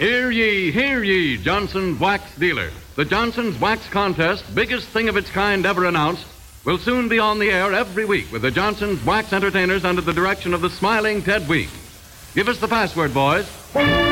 Hear ye, Johnson's Wax Dealer. The Johnson's Wax Contest, biggest thing of its kind ever announced, will soon be on the air every week with the Johnson's Wax Entertainers under the direction of the smiling Ted Weeks. Give us the password, boys.